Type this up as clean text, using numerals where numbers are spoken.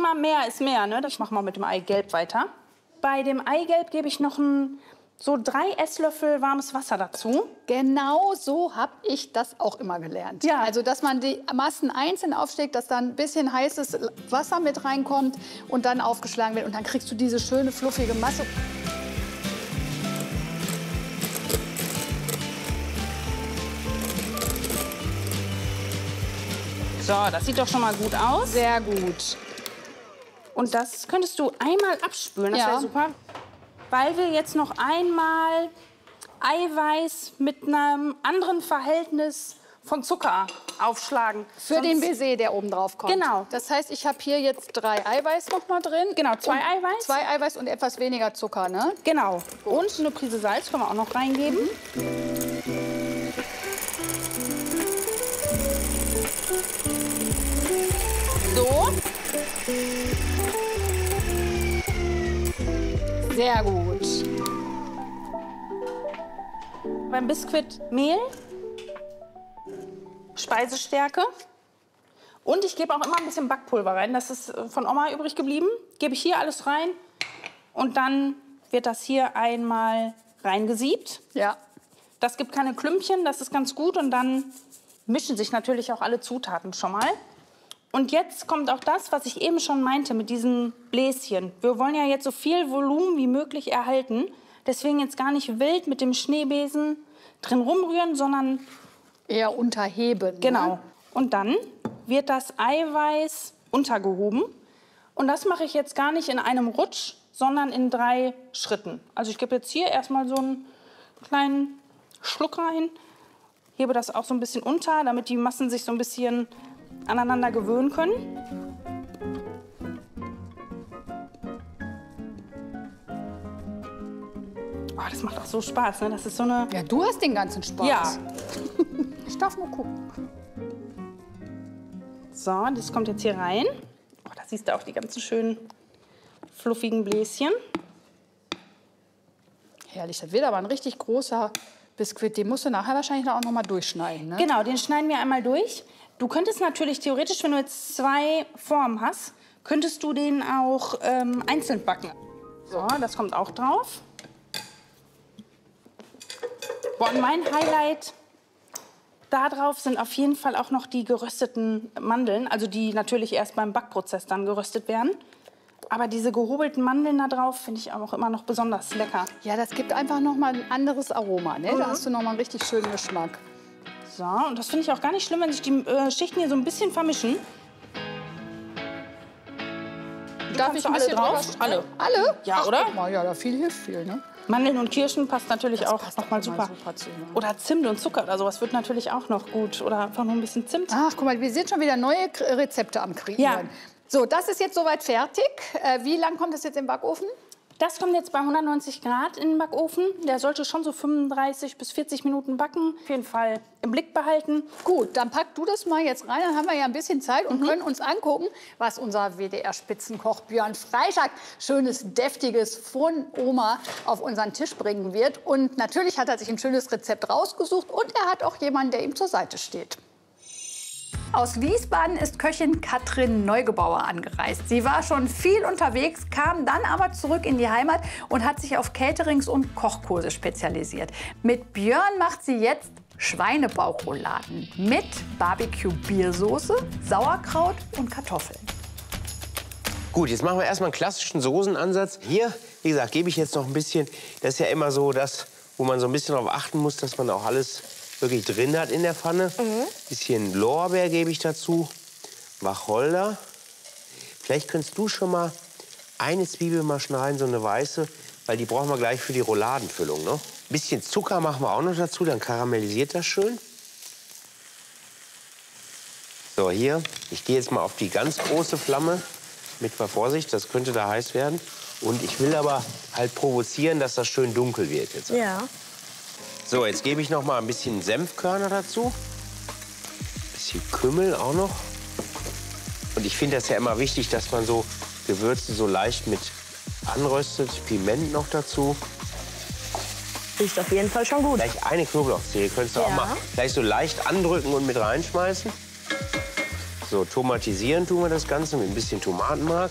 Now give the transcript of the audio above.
immer mehr ist mehr, ne? Ich mache mal mit dem Eigelb weiter. Bei dem Eigelb gebe ich noch so 3 Esslöffel warmes Wasser dazu. Genau so habe ich das auch immer gelernt. Ja. Also, dass man die Massen einzeln aufschlägt, dass dann ein bisschen heißes Wasser mit reinkommt und dann aufgeschlagen wird. Und dann kriegst du diese schöne, fluffige Masse. So, das sieht doch schon mal gut aus. Sehr gut. Und das könntest du einmal abspülen, das Ja. wäre super. Weil wir jetzt noch einmal Eiweiß mit einem anderen Verhältnis von Zucker aufschlagen. Für den Baiser, der oben drauf kommt. Genau. Das heißt, ich habe hier jetzt 3 Eiweiß noch mal drin. Genau, 2 Eiweiß. 2 Eiweiß und etwas weniger Zucker, ne? Genau. Und eine Prise Salz können wir auch noch reingeben. So. Sehr gut. Beim Biskuit Mehl, Speisestärke und ich gebe auch immer ein bisschen Backpulver rein. Das ist von Oma übrig geblieben. Gebe ich hier alles rein und dann wird das hier einmal reingesiebt. Ja. Das gibt keine Klümpchen, das ist ganz gut und dann mischen sich natürlich auch alle Zutaten schon mal. Und jetzt kommt auch das, was ich eben schon meinte mit diesen Bläschen. Wir wollen ja jetzt so viel Volumen wie möglich erhalten. Deswegen jetzt gar nicht wild mit dem Schneebesen drin rumrühren, sondern Eher unterheben. genau. Ne? Und dann wird das Eiweiß untergehoben. Und das mache ich jetzt gar nicht in einem Rutsch, sondern in 3 Schritten. Also ich gebe jetzt hier erstmal so einen kleinen Schluck rein. Hebe das auch so ein bisschen unter, damit die Massen sich so ein bisschen aneinander gewöhnen können. Oh, das macht auch so Spaß, ne? Das ist so eine... Ja, du hast den ganzen Spaß. Ja. Ich darf nur gucken. So, das kommt jetzt hier rein. Oh, da siehst du auch die ganzen schönen fluffigen Bläschen. Herrlich, das wird aber ein richtig großer Biskuit. Den musst du nachher wahrscheinlich auch noch mal durchschneiden, ne? Genau, den schneiden wir einmal durch. Du könntest natürlich theoretisch, wenn du jetzt 2 Formen hast, könntest du den auch einzeln backen. So, das kommt auch drauf. Boah, und mein Highlight da drauf sind auf jeden Fall auch noch die gerösteten Mandeln, also die natürlich erst beim Backprozess dann geröstet werden. Aber diese gehobelten Mandeln da drauf finde ich auch immer noch besonders lecker. Ja, das gibt einfach noch mal ein anderes Aroma, ne? Da hast du noch mal einen richtig schönen Geschmack. So, und das finde ich auch gar nicht schlimm, wenn sich die Schichten hier so ein bisschen vermischen. Darf ich du ein alle bisschen drauf? drüber- Alle. Alle? Ja, Ach, oder? Guck mal, ja, da viel hilft viel, ne? Mandeln und Kirschen passt natürlich auch passt noch mal auch immer super. super zusammen. Oder Zimt und Zucker oder sowas wird natürlich auch noch gut. Oder einfach nur ein bisschen Zimt. Ach, guck mal, wir sind schon wieder neue Rezepte am Kreieren. Ja. So, das ist jetzt soweit fertig. Wie lang kommt das jetzt im Backofen? Das kommt jetzt bei 190 Grad in den Backofen. Der sollte schon so 35 bis 40 Minuten backen. Auf jeden Fall im Blick behalten. Gut, dann pack du das mal jetzt rein. Dann haben wir ja ein bisschen Zeit und können uns angucken, was unser WDR-Spitzenkoch Björn Freischak schönes, deftiges von Oma auf unseren Tisch bringen wird. Und natürlich hat er sich ein schönes Rezept rausgesucht und er hat auch jemanden, der ihm zur Seite steht. Aus Wiesbaden ist Köchin Katrin Neugebauer angereist. Sie war schon viel unterwegs, kam dann aber zurück in die Heimat und hat sich auf Caterings und Kochkurse spezialisiert. Mit Björn macht sie jetzt Schweinebauchrouladen mit Barbecue-Biersoße, Sauerkraut und Kartoffeln. Gut, jetzt machen wir erstmal einen klassischen Soßenansatz. Hier, wie gesagt, gebe ich jetzt noch ein bisschen. Das ist ja immer so das, wo man so ein bisschen darauf achten muss, dass man auch alles wirklich drin hat in der Pfanne. Bisschen Lorbeer gebe ich dazu, Wacholder. Vielleicht könntest du schon mal eine Zwiebel mal schneiden, so eine weiße, weil die brauchen wir gleich für die Rouladenfüllung. Ne? Bisschen Zucker machen wir auch noch dazu, dann karamellisiert das schön. So, hier, ich gehe jetzt mal auf die ganz große Flamme. Mit mal Vorsicht, das könnte da heiß werden. Und ich will aber halt provozieren, dass das schön dunkel wird jetzt. Ja. So, jetzt gebe ich noch mal ein bisschen Senfkörner dazu. Ein bisschen Kümmel auch noch. Und ich finde das ja immer wichtig, dass man so Gewürze so leicht mit anröstet. Piment noch dazu. Riecht auf jeden Fall schon gut. Vielleicht eine Knoblauchzehe könntest du auch Ja. mal gleich so leicht andrücken und mit reinschmeißen. So, tomatisieren tun wir das Ganze mit ein bisschen Tomatenmark.